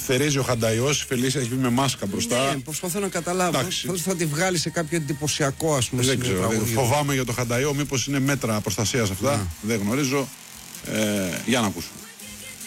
θερίζει ο Χανταϊός, η Φελίσια έχει βγει με μάσκα μπροστά. Ναι, προσπαθώ να καταλάβω. Θα τη βγάλει σε κάποιο εντυπωσιακό, ας πούμε. Δεν ξέρω. Φοβάμαι για το Χανταϊό, μήπως είναι μέτρα προστασίας αυτά. Δεν γνωρίζω. Για να ακούσουμε.